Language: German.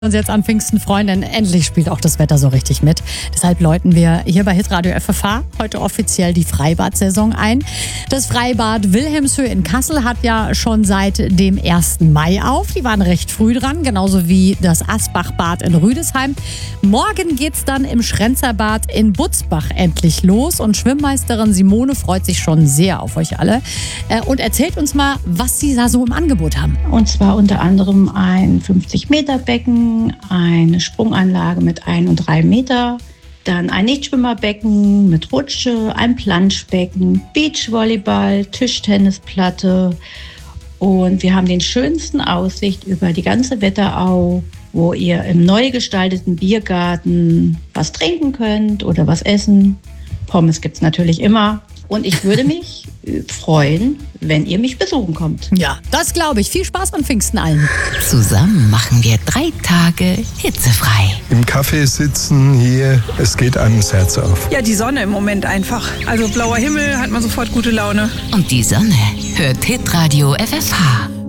Uns jetzt an Pfingsten freuen, denn endlich spielt auch das Wetter so richtig mit. Deshalb läuten wir hier bei Hitradio FFH heute offiziell die Freibad-Saison ein. Das Freibad Wilhelmshöhe in Kassel hat ja schon seit dem 1. Mai auf. Die waren recht früh dran, genauso wie das Asbachbad in Rüdesheim. Morgen geht's dann im Schrenzerbad in Butzbach endlich los und Schwimmmeisterin Simone freut sich schon sehr auf euch alle und erzählt uns mal, was sie da so im Angebot haben. Und zwar unter anderem ein 50-Meter-Becken, eine Sprunganlage mit 1 und 3 Meter, dann ein Nichtschwimmerbecken mit Rutsche, ein Planschbecken, Beachvolleyball, Tischtennisplatte und wir haben den schönsten Aussicht über die ganze Wetterau, wo ihr im neu gestalteten Biergarten was trinken könnt oder was essen. Pommes gibt's natürlich immer. Und ich würde mich freuen, wenn ihr mich besuchen kommt. Ja, das glaube ich. Viel Spaß an Pfingsten allen. Zusammen machen wir 3 Tage hitzefrei. Im Café sitzen hier, es geht einem das Herz auf. Ja, die Sonne im Moment einfach. Also blauer Himmel, hat man sofort gute Laune. Und die Sonne hört Hitradio FFH.